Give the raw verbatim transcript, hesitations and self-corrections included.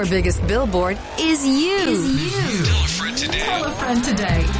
biggest billboard is you. Tell a friend today. Tell a friend today.